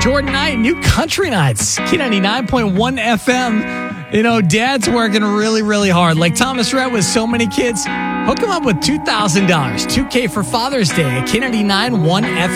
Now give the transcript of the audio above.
Jordan Knight, New Country Nights, K99.1 FM. You know, Dad's working really, really hard. Like Thomas Rhett with so many kids, hook him up with $2,000. $2K for Father's Day at K99.1 FM.